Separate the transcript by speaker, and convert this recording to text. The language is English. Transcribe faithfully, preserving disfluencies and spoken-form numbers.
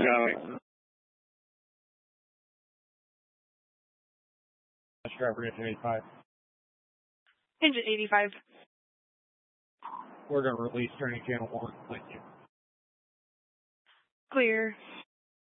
Speaker 1: Got it.
Speaker 2: Driver, engine eighty-five.
Speaker 3: Engine eighty-five.
Speaker 2: We're going to release turning channel one. Thank you.
Speaker 3: Clear.